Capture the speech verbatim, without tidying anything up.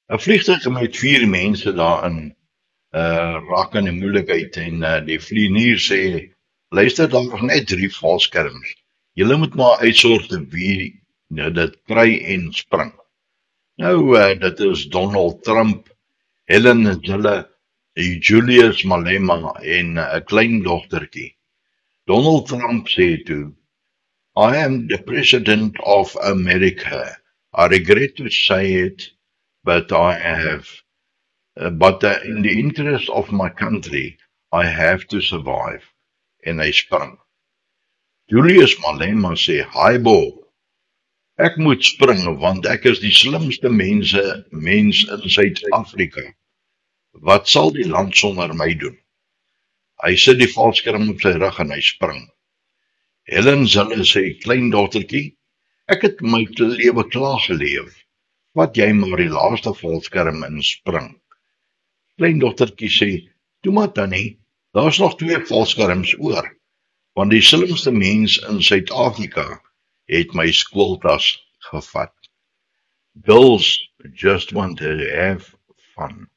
'n vliegtuig met vier mense daarin uh, raak in 'n moeilikheid en uh, die vlieënier sê, luister, daar is net drie valskerms. Julle moet maar uitsort wie nou dit kry en spring. Nou, uh, dit is Donald Trump, Helen Zille, Julius Malema en 'n uh, klein dogtertjie. Donald Trump sê toe, I am the President of America. I regret to say it, but I have, uh, but uh, in the interest of my country, I have to survive. En hy spring. Julius Malema sê, hi Bo, ek moet spring want ek is die slimste mense mens in Suid-Afrika. Wat sal die land sonder my doen? Hy sit die valskerm op sy rug en hy spring. Helen Zille sê, kleindogtertjie, ek het my lewe klaar geleef. Wat jy maar die laaste valskerm inspring. Kleindogtertjie sê, toe maar tannie, daar's nog twee valskerms oor, want die slimste mens in Suid-Afrika het my skooltas gevat. Girls just want to have fun.